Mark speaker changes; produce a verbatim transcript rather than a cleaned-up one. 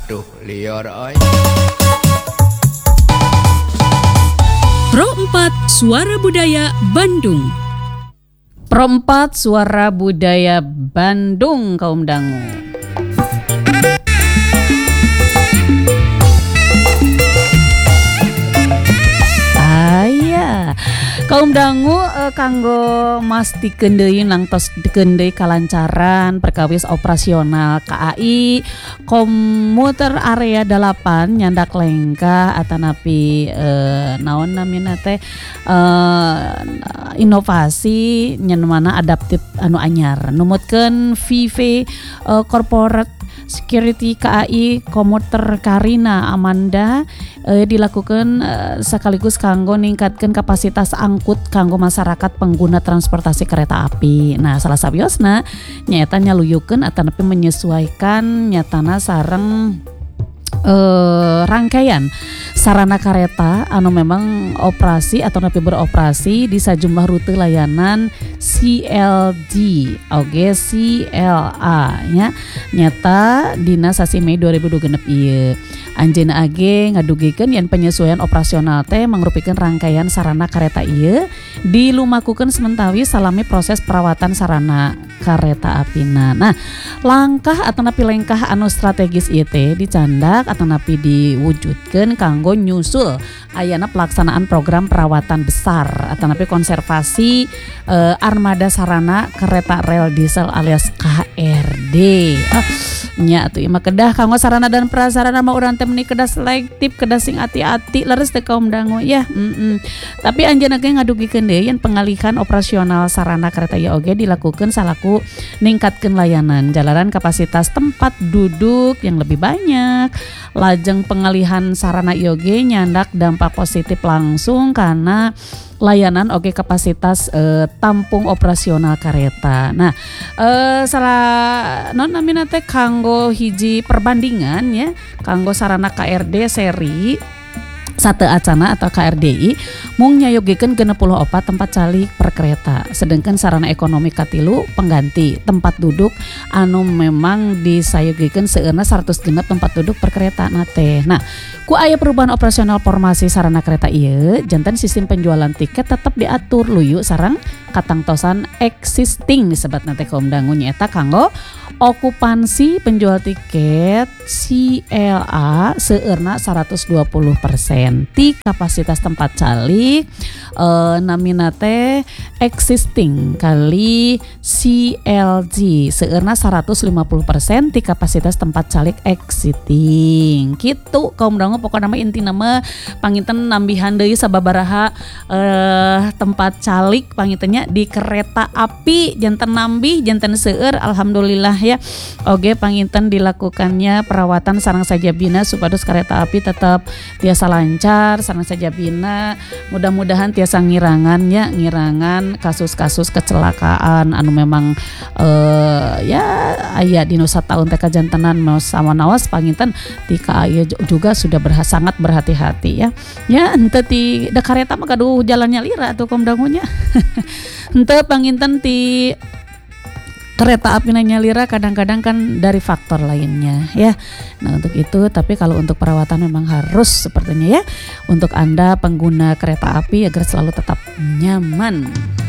Speaker 1: Aduh, liar ay.
Speaker 2: Pro empat Suara Budaya Bandung.
Speaker 3: Pro empat Suara Budaya Bandung, kaum dangu. Aya kaum dangu eh, kanggo mastikeun deui nangtos dikeun deui kalancaran perkawis operasional K A I komuter area delapan nyandak lengkah atanapi eh, naon namina teh eh, inovasi nyen mana adaptif anu anyar numutkeun V V eh, Corporate Security K A I Komuter Karina Amanda eh, dilakukan eh, sekaligus kanggo ningkatkan kapasitas angkut kanggo masyarakat pengguna transportasi kereta api. Nah, salah sabiosna nyata nyaluyukeun atanapi menyesuaikan nyatana sareng eh, rangkaian sarana kareta anu memang operasi atau napi beroperasi di sejumlah rute layanan C L D oge C L A nya nyata dina sasi Mei dua ribu dua puluh genep ieu anjeunna age ngadugikeun yen penyesuaian operasional teh mangrupikan rangkaian sarana kareta ieu dilumakukeun sementari salami proses perawatan sarana kareta apina. Nah, langkah atau napi lengkah anu strategis ieu teh dicandak atau napi diwujudkeun kanggo nyusul ayana pelaksanaan program perawatan besar atau napi konservasi eh, armada sarana kereta rel diesel alias K R D. Ah, nya atuh imah kedah kanggo sarana dan prasarana mah urang teh meuni kedah selektif, kedah sing ati-ati leres teh kaum dangu ya. Mm-mm. Tapi anjeunna ge ngadugikeun deui yen pengalihan operasional sarana kereta ieu oge dilakukeun salaku ningkatkeun layanan jalanan kapasitas tempat duduk yang lebih banyak. Lajeng pengalihan sarana ieu oge nyandak dampak positif langsung karena layanan oge kapasitas eh, tampung operasional kereta. Nah, eh, salah non namina teh kanggo hiji perbandingan ya, kanggo sarana K R D seri satu acana atau K R D I mung nyayogikeun genep puluh opat tempat calik per kereta, sedangkan sarana ekonomi katilu pengganti tempat duduk anu memang disayogikeun seueurna seratus genep tempat duduk per kereta nate. Nah, ku aya perubahan operasional formasi sarana kereta ieu janten sistem penjualan tiket tetap diatur luyu sareng katangtosan existing disebut nanti kaum dangu nyata kanggo okupansi penjual tiket C L A seueurna seratus dua puluh persen ti kapasitas tempat calik eh, namina teh existing kali C L G seueurna seratus lima puluh persen ti kapasitas tempat calik exiting gitu kaum dangu pokokna mah intina mah panginten nambihan deui sababaraha eh, tempat calik pangintennya di kereta api janten nambih janten seueur alhamdulillah ya oge panginten dilakukannya perawatan sareng sajabina supados kereta api tetap tiasa lancar sareng sajabina mudah-mudahan tiasa ngirangan ya ngirangan kasus-kasus kecelakaan anu memang eh, ya aya di nu sataun teh kajantenan sama nawas panginten ti ka aya juga sudah berha, sangat berhati-hati ya ya henteu ti da kareta mah gaduh jalannya lira tuh kaum dangunya henteu panginten ti kereta api nanya lira kadang-kadang kan dari faktor lainnya ya. Nah untuk itu tapi kalau untuk perawatan memang harus sepertinya ya untuk Anda pengguna kereta api agar selalu tetap nyaman.